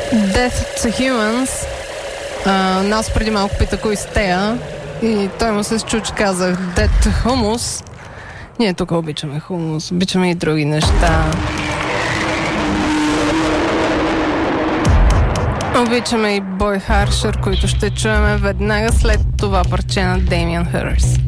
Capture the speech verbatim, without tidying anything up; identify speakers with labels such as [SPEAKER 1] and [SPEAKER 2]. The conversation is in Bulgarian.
[SPEAKER 1] Death to Humans. А, нас преди малко пита кои сте тея и той му се счу, че казах Death to Hummus. Ние тук обичаме хумус, обичаме и други неща. Обичаме и Boy Harsher, които ще чуеме веднага след това парче на Damien Hirst.